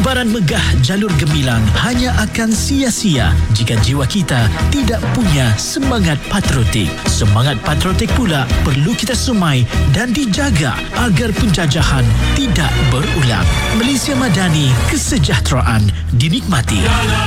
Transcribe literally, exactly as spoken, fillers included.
Liburan megah jalur gemilang hanya akan sia-sia jika jiwa kita tidak punya semangat patriotik. Semangat patriotik pula perlu kita sumai dan dijaga agar penjajahan tidak berulang. Malaysia Madani, kesejahteraan dinikmati.